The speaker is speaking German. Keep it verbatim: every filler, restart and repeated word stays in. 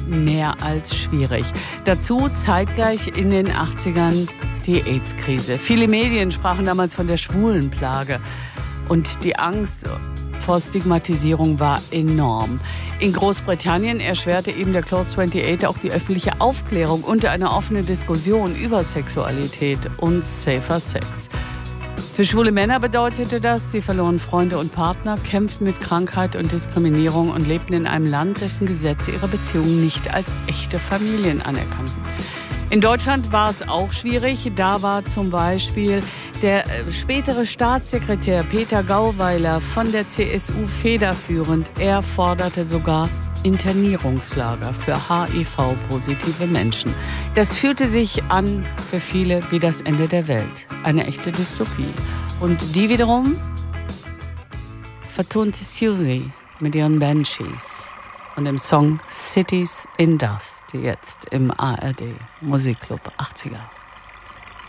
mehr als schwierig. Dazu zeitgleich in den achtzigern die AIDS-Krise. Viele Medien sprachen damals von der Schwulenplage. Und die Angst vor Stigmatisierung war enorm. In Großbritannien erschwerte eben der Clause achtundzwanzig auch die öffentliche Aufklärung und eine offene Diskussion über Sexualität und safer Sex. Für schwule Männer bedeutete das, sie verloren Freunde und Partner, kämpften mit Krankheit und Diskriminierung und lebten in einem Land, dessen Gesetze ihre Beziehungen nicht als echte Familien anerkannten. In Deutschland war es auch schwierig. Da war zum Beispiel der spätere Staatssekretär Peter Gauweiler von der C S U federführend. Er forderte sogar Internierungslager für H I V-positive Menschen. Das fühlte sich an für viele wie das Ende der Welt. Eine echte Dystopie. Und die wiederum vertonte Susie mit ihren Banshees und dem Song Cities in Dust, jetzt im A R D Musikclub achtziger.